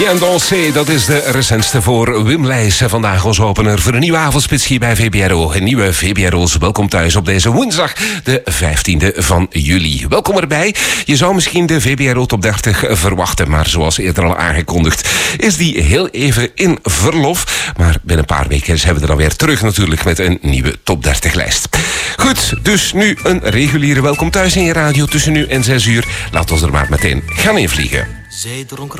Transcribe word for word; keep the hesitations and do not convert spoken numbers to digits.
En Dansé, dat is de recentste voor Wim Leijs. Vandaag ons opener voor een nieuwe avondspits hier bij V B R O. Een nieuwe V B R O's. Welkom thuis op deze woensdag, de vijftiende van juli. Welkom erbij. Je zou misschien de V B R O Top dertig verwachten, maar zoals eerder al aangekondigd is die heel even in verlof. Maar binnen een paar weken zijn we er dan weer terug natuurlijk met een nieuwe Top dertig lijst. Goed, dus nu een reguliere welkom thuis in je radio tussen nu en zes uur. Laat ons er maar meteen gaan invliegen. Zij dronk